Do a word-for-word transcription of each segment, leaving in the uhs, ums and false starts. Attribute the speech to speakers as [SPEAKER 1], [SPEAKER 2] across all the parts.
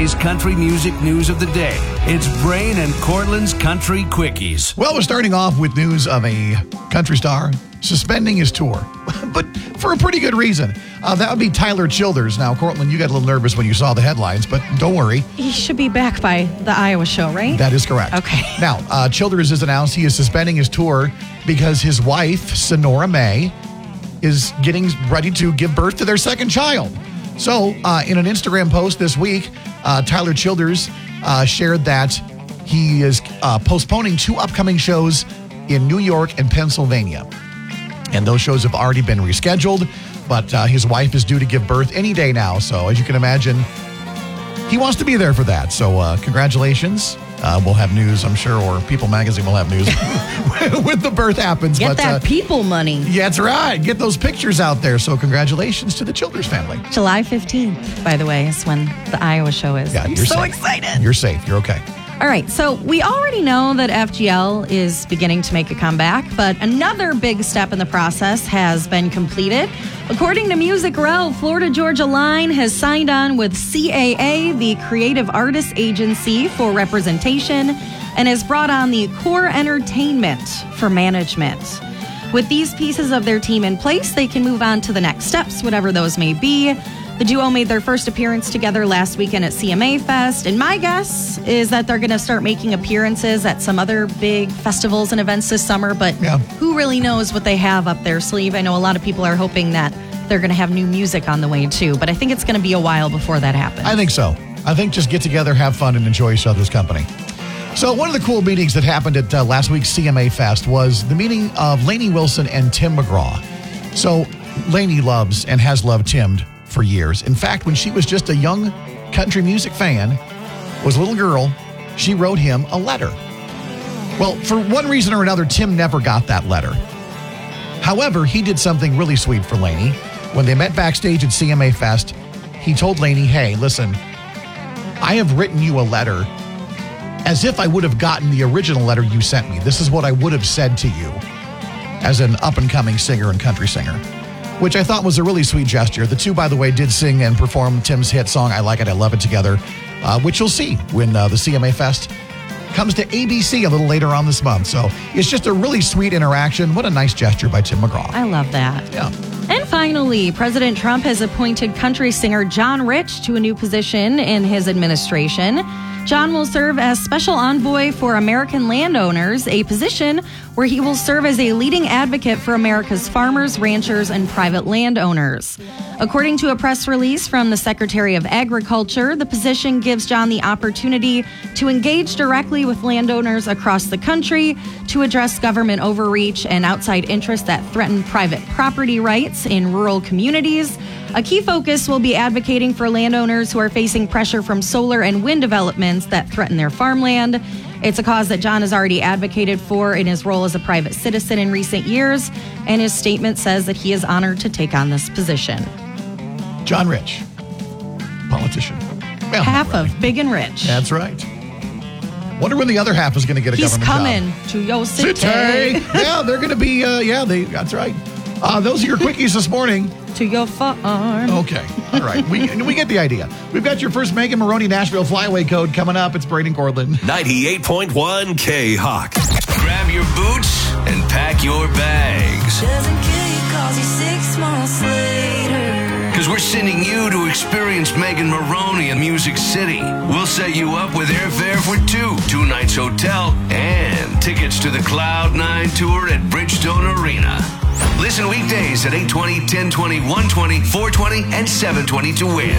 [SPEAKER 1] today's country music news of the day. It's Brain and Cortland's Country Quickies.
[SPEAKER 2] Well, we're starting off with news of a country star suspending his tour, but for a pretty good reason. Uh, that would be Tyler Childers. Now, Cortland, you got a little nervous when you saw the headlines, but don't worry.
[SPEAKER 3] He should be back by the Iowa show, right?
[SPEAKER 2] That is correct.
[SPEAKER 3] Okay.
[SPEAKER 2] Now, uh, Childers has announced he is suspending his tour because his wife, Sonora May, is getting ready to give birth to their second child. So, uh, in an Instagram post this week, uh, Tyler Childers uh, shared that he is uh, postponing two upcoming shows in New York and Pennsylvania. And those shows have already been rescheduled, but uh, his wife is due to give birth any day now. So, as you can imagine, he wants to be there for that. So, uh, congratulations. Uh, we'll have news, I'm sure, or People Magazine will have news when the birth happens.
[SPEAKER 3] Get
[SPEAKER 2] but,
[SPEAKER 3] that
[SPEAKER 2] uh,
[SPEAKER 3] people money.
[SPEAKER 2] Yeah, that's right. Get those pictures out there. So, congratulations to the Childers family.
[SPEAKER 3] July fifteenth, by the way, is when the Iowa show is.
[SPEAKER 2] Yeah,
[SPEAKER 3] I'm
[SPEAKER 2] you're
[SPEAKER 3] so
[SPEAKER 2] safe.
[SPEAKER 3] excited.
[SPEAKER 2] You're safe. You're okay.
[SPEAKER 3] All right, so we already know that F G L is beginning to make a comeback, but another big step in the process has been completed. According to Music Row, Florida Georgia Line has signed on with C A A, the Creative Artists Agency, for representation and has brought on the Core Entertainment for management. With these pieces of their team in place, they can move on to the next steps, whatever those may be. The duo made their first appearance together last weekend at C M A Fest, and my guess is that they're going to start making appearances at some other big festivals and events this summer, but
[SPEAKER 2] Yeah.
[SPEAKER 3] who really knows what they have up their sleeve? I know a lot of people are hoping that they're going to have new music on the way too, but I think it's going to be a while before that happens.
[SPEAKER 2] I think so. I think just get together, have fun, and enjoy each other's company. So one of the cool meetings that happened at uh, last week's C M A Fest was the meeting of Lainey Wilson and Tim McGraw. So Lainey loves and has loved Tim for years. In fact, when she was just a young country music fan, was a little girl, she wrote him a letter. Well, for one reason or another, Tim never got that letter. However, he did something really sweet for Lainey. When they met backstage at C M A Fest, he told Lainey, hey, listen, I have written you a letter as if I would have gotten the original letter you sent me. This is what I would have said to you as an up-and-coming singer and country singer, which I thought was a really sweet gesture. The two, by the way, did sing and perform Tim's hit song, I Like It, I Love It, together, uh, which you'll see when uh, the C M A Fest comes to A B C a little later on this month. So it's just a really sweet interaction. What a nice gesture by Tim McGraw.
[SPEAKER 3] I love that.
[SPEAKER 2] Yeah.
[SPEAKER 3] And finally, President Trump has appointed country singer John Rich to a new position in his administration. John will serve as special envoy for American landowners, a position where he will serve as a leading advocate for America's farmers, ranchers, and private landowners. According to a press release from the Secretary of Agriculture, the position gives John the opportunity to engage directly with landowners across the country to address government overreach and outside interests that threaten private property rights in rural communities. A key focus will be advocating for landowners who are facing pressure from solar and wind developments that threaten their farmland. It's a cause that John has already advocated for in his role as a private citizen in recent years, and his statement says that he is honored to take on this position.
[SPEAKER 2] John Rich, politician. Well,
[SPEAKER 3] Half
[SPEAKER 2] right.
[SPEAKER 3] of Big and Rich.
[SPEAKER 2] That's right. Wonder when the other half is going to get a
[SPEAKER 3] He's
[SPEAKER 2] government
[SPEAKER 3] coming
[SPEAKER 2] job.
[SPEAKER 3] to your city.
[SPEAKER 2] City. Yeah, they're going to be, uh, yeah, they. that's right. Uh, those are your quickies this morning.
[SPEAKER 3] To your farm.
[SPEAKER 2] Okay. All right. We we get the idea. We've got your first Megan Maroney Nashville Flyaway code coming up. It's Braden Cortland.
[SPEAKER 1] ninety-eight point one K-Hawk. Grab your boots and pack your bags.
[SPEAKER 4] Doesn't kill you cause you six months later.
[SPEAKER 1] Because we're sending you to experience Megan Maroney in Music City. We'll set you up with airfare for two, two nights hotel, and tickets to the Cloud nine Tour at Bridgestone Arena. Listen weekdays at eight twenty, ten twenty, one twenty, four twenty, and seven twenty to win.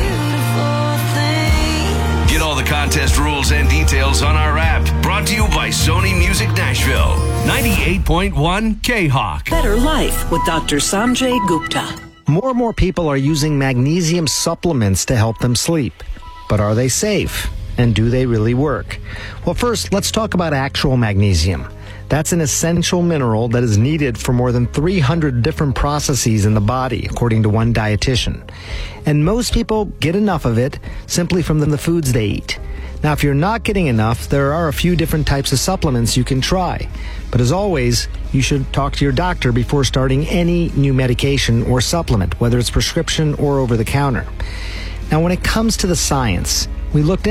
[SPEAKER 1] Get all the contest rules and details on our app. Brought to you by Sony Music Nashville. ninety-eight point one K-Hawk.
[SPEAKER 5] Better life with Doctor Sanjay Gupta.
[SPEAKER 6] More and more people are using magnesium supplements to help them sleep. But are they safe? And do they really work? Well, first, let's talk about actual magnesium. That's an essential mineral that is needed for more than three hundred different processes in the body, according to one dietitian. And most people get enough of it simply from the foods they eat. Now, if you're not getting enough, there are a few different types of supplements you can try. But as always, you should talk to your doctor before starting any new medication or supplement, whether it's prescription or over the counter. Now, when it comes to the science, we looked